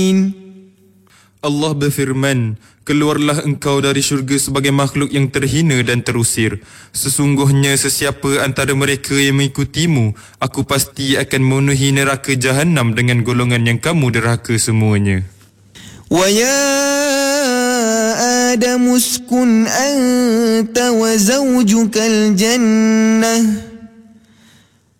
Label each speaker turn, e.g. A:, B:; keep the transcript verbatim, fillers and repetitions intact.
A: Allah berfirman, keluarlah engkau dari syurga sebagai makhluk yang terhina dan terusir. Sesungguhnya sesiapa antara mereka yang mengikutimu, aku pasti akan memenuhi neraka Jahannam dengan golongan yang kamu derhaka semuanya.
B: Wa ya Adam uskun anta wa zawjukal jannah